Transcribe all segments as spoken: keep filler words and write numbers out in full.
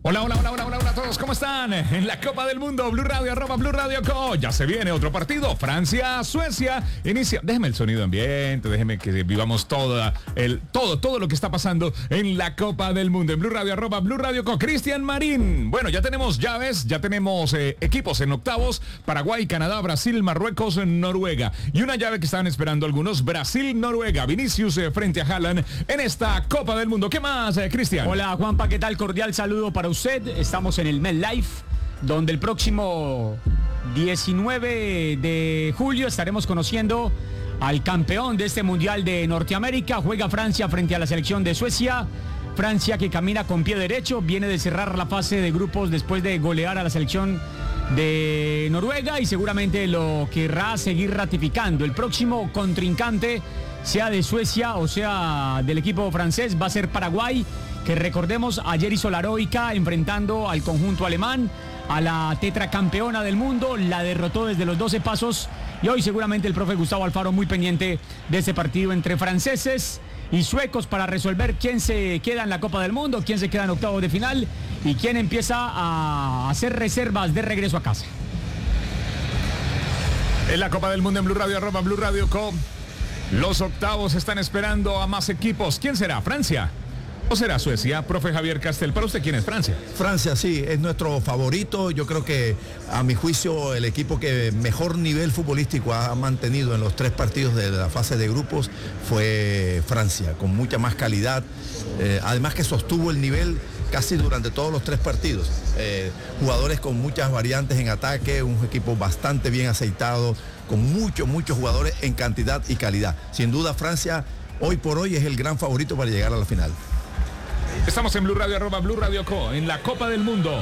Hola, hola, hola, hola, hola, hola a todos, ¿cómo están? En la Copa del Mundo, Blue Radio, arroba Blue Radio Co. Ya se viene otro partido, Francia, Suecia. Inicia, déjeme el sonido ambiente, déjeme que vivamos todo, el, todo, todo lo que está pasando en la Copa del Mundo. En Blue Radio, arroba Blue Radio Co. Cristian Marín. Bueno, ya tenemos llaves, ya tenemos eh, equipos en octavos. Paraguay, Canadá, Brasil, Marruecos, Noruega. Y una llave que estaban esperando algunos, Brasil, Noruega. Vinicius eh, frente a Haaland en esta Copa del Mundo. ¿Qué más, eh, Cristian? Hola, Juanpa, ¿qué tal? Cordial saludo para usted. Estamos en el MetLife, donde el próximo diecinueve de julio estaremos conociendo al campeón de este Mundial de Norteamérica. Juega Francia frente a la selección de Suecia. Francia, que camina con pie derecho, viene de cerrar la fase de grupos después de golear a la selección de Noruega y seguramente lo querrá seguir ratificando. El próximo contrincante, sea de Suecia o sea del equipo francés, va a ser Paraguay, que recordemos ayer hizo la heroica enfrentando al conjunto alemán, a la tetracampeona del mundo, la derrotó desde los doce pasos y hoy seguramente el profe Gustavo Alfaro muy pendiente de este partido entre franceses y suecos para resolver quién se queda en la Copa del Mundo, quién se queda en octavos de final y quién empieza a hacer reservas de regreso a casa. En la Copa del Mundo en Blue Radio, arroba Blue Radio Co. Los octavos están esperando a más equipos. ¿Quién será? ¿Francia? ¿O será Suecia? Profe Javier Castel, ¿para usted quién es Francia? Francia, sí, es nuestro favorito. Yo creo que, a mi juicio, el equipo que mejor nivel futbolístico ha mantenido en los tres partidos de la fase de grupos fue Francia, con mucha más calidad. Eh, además que sostuvo el nivel casi durante todos los tres partidos. Eh, jugadores con muchas variantes en ataque, un equipo bastante bien aceitado, con muchos, muchos jugadores en cantidad y calidad. Sin duda, Francia, hoy por hoy, es el gran favorito para llegar a la final. Estamos en Blue Radio, arroba Blue Radio Co. En la Copa del Mundo.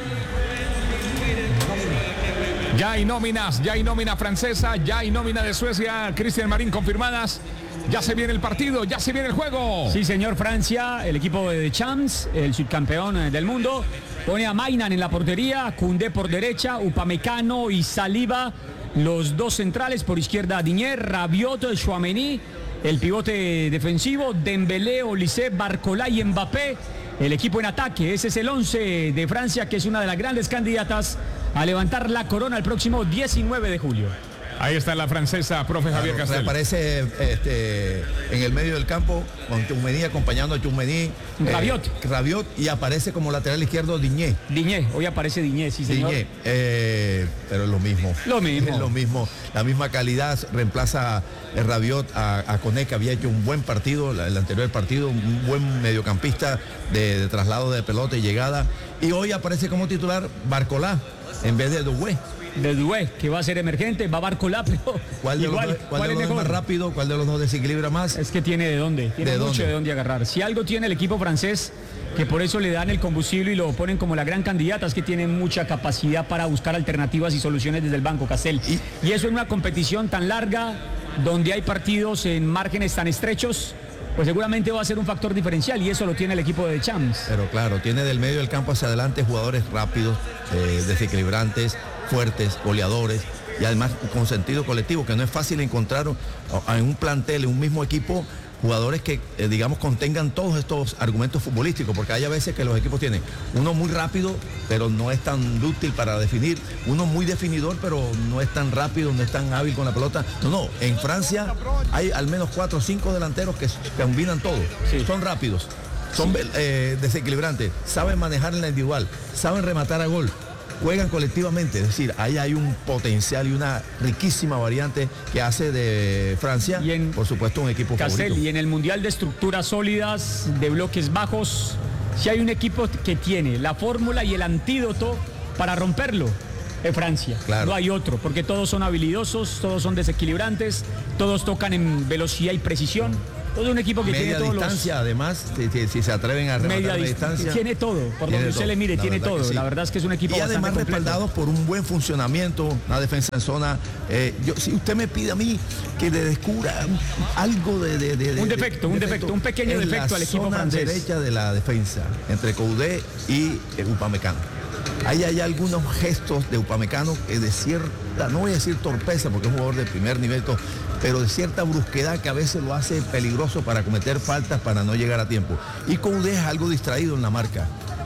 Ya hay nóminas, ya hay nómina francesa, ya hay nómina de Suecia. Cristian Marín confirmadas. Ya se viene el partido, ya se viene el juego. Sí, señor, Francia, el equipo de Champs, el subcampeón del mundo, pone a Maignan en la portería, Koundé por derecha, Upamecano y Saliba, los dos centrales, por izquierda Digne, Rabiot, Tchouaméni, el pivote defensivo, Dembélé, Olise, Barcola y Mbappé. El equipo en ataque, ese es el once de Francia, que es una de las grandes candidatas a levantar la corona el próximo diecinueve de julio. Ahí está la francesa, profe Javier Claro, Castel. Aparece este, en el medio del campo con Tchouaméni, acompañando a Tchouaméni. Rabiot. Eh, Rabiot, y aparece como lateral izquierdo Digne. Digne, hoy aparece Digne, sí, señor. Digne, eh, pero es lo mismo. Lo mismo. Es lo mismo. La misma calidad, reemplaza eh, Rabiot a, a Koné, que había hecho un buen partido, la, el anterior partido, un buen mediocampista de, de traslado de pelota y llegada. Y hoy aparece como titular Barcola en vez de Doué. De Doué, que va a ser emergente, va Barcola, pero ¿Cuál de igual, los dos, cuál ¿cuál de es los dos mejor? es más rápido? ¿Cuál de los dos desequilibra más? Es que tiene de dónde, tiene ¿De mucho dónde? de dónde agarrar. Si algo tiene el equipo francés, que por eso le dan el combustible y lo ponen como la gran candidata, es que tiene mucha capacidad para buscar alternativas y soluciones desde el banco, Castel. Y, y eso en una competición tan larga, donde hay partidos en márgenes tan estrechos, pues seguramente va a ser un factor diferencial y eso lo tiene el equipo de Champs. Pero claro, tiene del medio del campo hacia adelante jugadores rápidos, eh, desequilibrantes, fuertes, goleadores y además con sentido colectivo, que no es fácil encontrar en un plantel, en un mismo equipo, jugadores que, eh, digamos, contengan todos estos argumentos futbolísticos, porque hay a veces que los equipos tienen uno muy rápido, pero no es tan dúctil para definir, uno muy definidor, pero no es tan rápido, no es tan hábil con la pelota. No, no, en Francia hay al menos cuatro o cinco delanteros que combinan todo, Sí. son rápidos, son eh, desequilibrantes, saben manejar en la individual, saben rematar a gol, juegan colectivamente, es decir, ahí hay un potencial y una riquísima variante que hace de Francia, Y en- por supuesto, un equipo Castel, favorito. y en el Mundial de estructuras sólidas, de bloques bajos, si hay un equipo que tiene la fórmula y el antídoto para romperlo, es Francia. Claro. No hay otro, porque todos son habilidosos, todos son desequilibrantes, todos tocan en velocidad y precisión. Todo un equipo que Media tiene todos distancia, además, si, si- si se atreven a los... rematar Media la dist- distancia. Tiene todo, por Tiene donde usted todo, le mire, la tiene verdad que todo. sí. La verdad es que es un equipo Y bastante además completo. respaldados por un buen funcionamiento, una defensa en zona. Eh, yo, si usted me pide a mí que le descubra algo de... de- de- Un de- defecto, un defecto, un pequeño en defecto la al equipo zona francés. derecha de la defensa, entre Koundé y eh, Upamecano. Ahí hay algunos gestos de Upamecano que de cierta, no voy a decir torpeza porque es un jugador de primer nivel, todo, pero de cierta brusquedad que a veces lo hace peligroso para cometer faltas, para no llegar a tiempo. Y Koundé es algo distraído en la marca.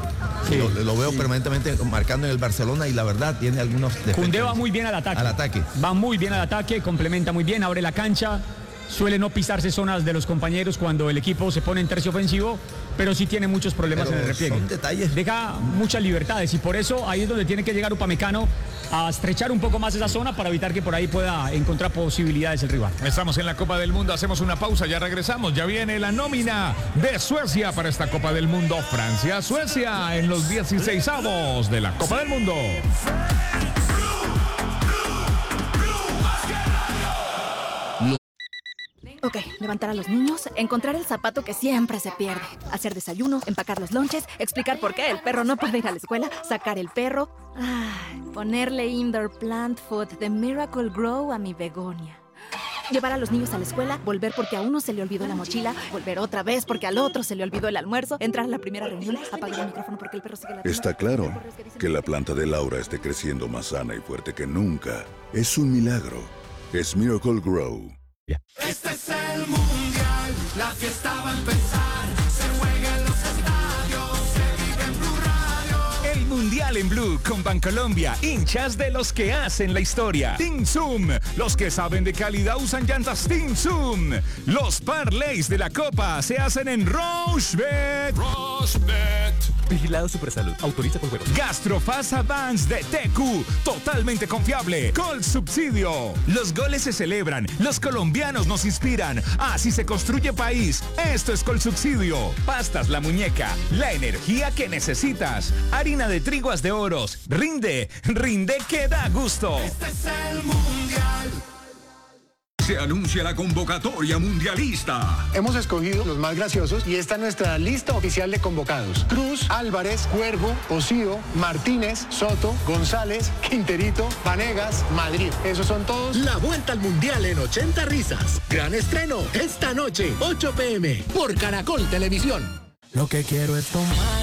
Sí, lo, lo veo sí. permanentemente marcando en el Barcelona y la verdad tiene algunos defectos. Koundé va muy bien al ataque. Al ataque. Va muy bien al ataque, complementa muy bien, abre la cancha. Suele no pisarse zonas de los compañeros cuando el equipo se pone en tercio ofensivo, pero sí tiene muchos problemas Pero en el repliegue. son detalles. Deja muchas libertades y por eso ahí es donde tiene que llegar Upamecano a estrechar un poco más esa zona para evitar que por ahí pueda encontrar posibilidades el rival. Estamos en la Copa del Mundo, hacemos una pausa, ya regresamos, ya viene la nómina de Suecia para esta Copa del Mundo. Francia-Suecia en los dieciseisavos de la Copa del Mundo. Ok, levantar a los niños, encontrar el zapato que siempre se pierde, hacer desayuno, empacar los lonches, explicar por qué el perro no puede ir a la escuela, sacar el perro, ay, ponerle indoor plant food de Miracle Grow a mi begonia. Llevar a los niños a la escuela, volver porque a uno se le olvidó la mochila, volver otra vez porque al otro se le olvidó el almuerzo, entrar a la primera reunión, apagar el micrófono porque el perro sigue ladrando. Está claro que la planta de Laura esté creciendo más sana y fuerte que nunca. Es un milagro. Es Miracle Grow. Este es el mundial, la fiesta va a empezar, se juega en los estadios, se vive en Blue Radio. El Mundial en Blue con Bancolombia, hinchas de los que hacen la historia. Team Zoom, los que saben de calidad usan llantas Team Zoom. Los parlays de la Copa se hacen en Rochebet. Rochebet. Vigilado Supersalud. Autoriza por juegos. Gastrofast Advance de T Q, totalmente confiable. Col Subsidio. Los goles se celebran, los colombianos nos inspiran. Así se construye país. Esto es Col Subsidio. Pastas La Muñeca, la energía que necesitas. Harina de triguas de oros. Rinde, rinde que da gusto. Este es el mundial. Se anuncia la convocatoria mundialista. Hemos escogido los más graciosos y esta es nuestra lista oficial de convocados. Cruz, Álvarez, Cuervo, Osío, Martínez, Soto, González, Quinterito, Vanegas, Madrid. Esos son todos. La vuelta al mundial en ochenta risas. Gran estreno esta noche, ocho p m por Caracol Televisión. Lo que quiero es tomar